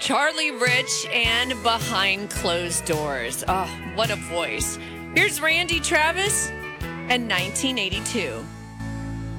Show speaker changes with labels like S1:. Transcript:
S1: Charlie Rich and Behind Closed Doors. Oh, what a voice. Here's Randy Travis and 1982.